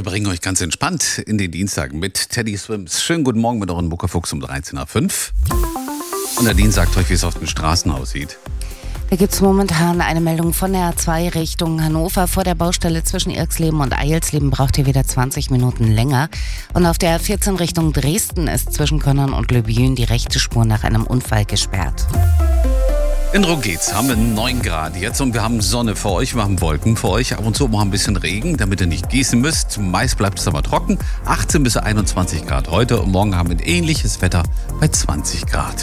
bringen euch ganz entspannt in den Dienstag mit Teddy Swims. Schönen guten Morgen mit euren Muckerfuchs um 13.05 Uhr. Und Nadine sagt euch, wie es auf den Straßen aussieht. Da gibt es momentan eine Meldung von der A2 Richtung Hannover. Vor der Baustelle zwischen Irxleben und Eilsleben braucht ihr wieder 20 Minuten länger. Und auf der A14 Richtung Dresden ist zwischen Könnern und Löbjün die rechte Spur nach einem Unfall gesperrt. In Rogez haben wir 9 Grad jetzt und wir haben Sonne für euch, wir haben Wolken für euch. Ab und zu mal ein bisschen Regen, damit ihr nicht gießen müsst. Meist bleibt es aber trocken. 18 bis 21 Grad heute und morgen haben wir ein ähnliches Wetter bei 20 Grad.